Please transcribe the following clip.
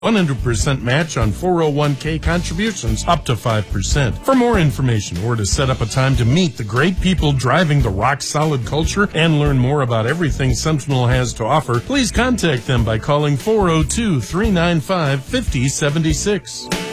100% match on 401k contributions up to 5%. For more information or to set up a time to meet the great people driving the rock-solid culture and learn more about everything Sentinel has to offer, please contact them by calling 402-395-5076.